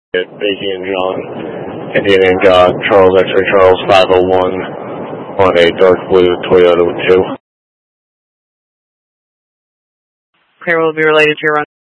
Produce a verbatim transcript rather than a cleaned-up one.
Beatty and John, Indian and God, Charles X-ray Charles five oh one on a dark blue Toyota with two. Clear will be related to your run.